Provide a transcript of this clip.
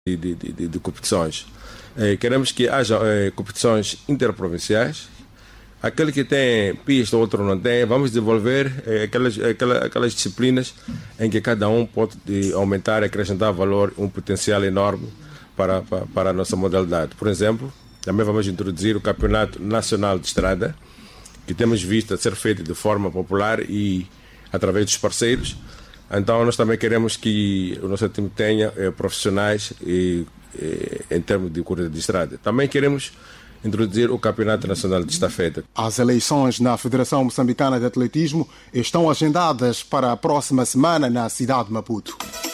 de competições. Queremos que haja competições interprovinciais. Aquele que tem pista, o outro não tem, vamos desenvolver aquelas disciplinas em que cada um pode aumentar e acrescentar valor, um potencial enorme para a nossa modalidade. Por exemplo, também vamos introduzir o Campeonato Nacional de Estrada, que temos visto a ser feito de forma popular e através dos parceiros. Então nós também queremos que o nosso time tenha profissionais em termos de corrida de estrada. Também queremos introduzir o Campeonato Nacional de Estafeta. As eleições na Federação Moçambicana de Atletismo estão agendadas para a próxima semana na cidade de Maputo.